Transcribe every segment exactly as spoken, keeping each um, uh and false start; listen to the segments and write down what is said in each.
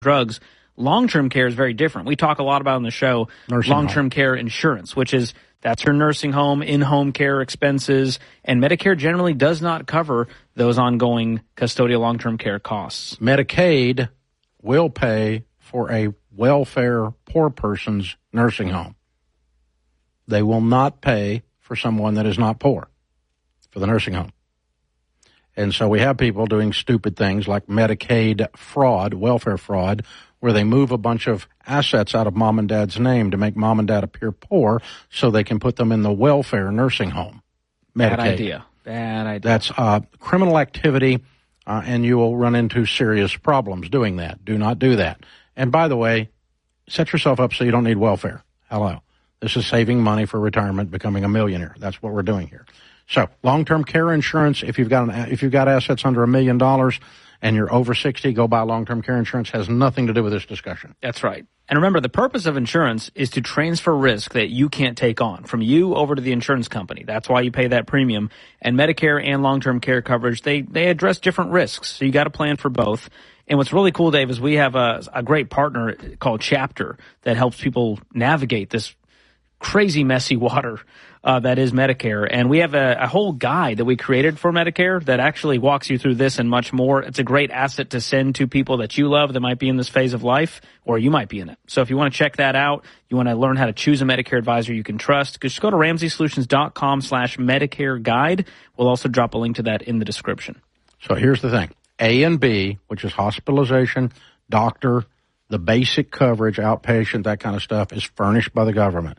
drugs. Long-term care is very different. We talk a lot about on the show nursing long-term home. Care insurance, which is that's your nursing home, in-home care expenses, and Medicare generally does not cover those ongoing custodial long-term care costs. Medicaid will pay for a welfare poor person's nursing home. They will not pay for someone that is not poor for the nursing home. And so we have people doing stupid things like Medicaid fraud, welfare fraud, where they move a bunch of assets out of mom and dad's name to make mom and dad appear poor so they can put them in the welfare nursing home. Medicaid. Bad idea. Bad idea. That's uh, criminal activity, uh, and you will run into serious problems doing that. Do not do that. And by the way, set yourself up so you don't need welfare. Hello. This is saving money for retirement, becoming a millionaire. That's what we're doing here. So long-term care insurance, if you've got an, if you've got assets under a million dollars and you're over sixty, go buy long-term care insurance. Has nothing to do with this discussion. That's right. And remember, the purpose of insurance is to transfer risk that you can't take on from you over to the insurance company. That's why you pay that premium. And Medicare and long-term care coverage, they, they address different risks. So you got to plan for both. And what's really cool, Dave, is we have a, a great partner called Chapter that helps people navigate this crazy messy water uh, that is Medicare. And we have a, a whole guide that we created for Medicare that actually walks you through this and much more. It's a great asset to send to people that you love that might be in this phase of life, or you might be in it. So if you want to check that out, you want to learn how to choose a Medicare advisor you can trust, just go to ramseysolutions.com slash Medicare guide. We'll also drop a link to that in the description. So here's the thing. A and B, which is hospitalization, doctor, the basic coverage, outpatient, that kind of stuff, is furnished by the government.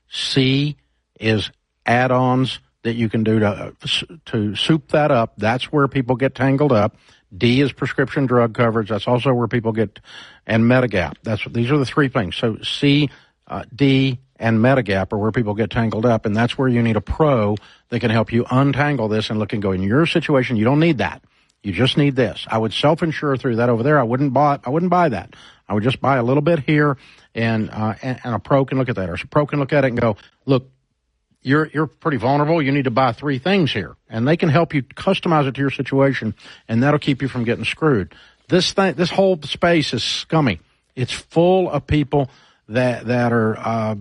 C is add-ons that you can do to to soup that up. That's where people get tangled up. D is prescription drug coverage. That's also where people get, and Medigap. That's these are the three things. So C, uh, D, and Medigap are where people get tangled up, and that's where you need a pro that can help you untangle this and look and go, in your situation, you don't need that. You just need this. I would self-insure through that over there. I wouldn't buy. I wouldn't buy that. I would just buy a little bit here, and uh, and, and a pro can look at that, or a pro can look at it and go, look, you're you're pretty vulnerable. You need to buy three things here, and they can help you customize it to your situation, and that'll keep you from getting screwed. This thing, this whole space is scummy. It's full of people that that are uh,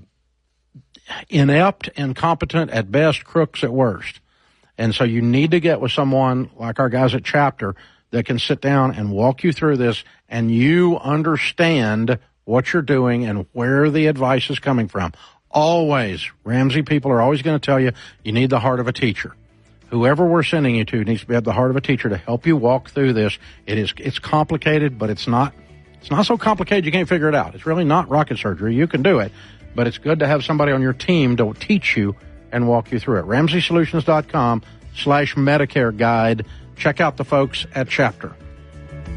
inept, incompetent at best, crooks at worst. And so you need to get with someone like our guys at Chapter that can sit down and walk you through this, and you understand what you're doing and where the advice is coming from. Always, Ramsey people are always going to tell you, you need the heart of a teacher. Whoever we're sending you to needs to have the heart of a teacher to help you walk through this. It is, it's complicated, but it's not, it's not so complicated you can't figure it out. It's really not rocket surgery. You can do it, but it's good to have somebody on your team to teach you and walk you through it. Ramseysolutions.com slash Medicare guide. Check out the folks at Chapter.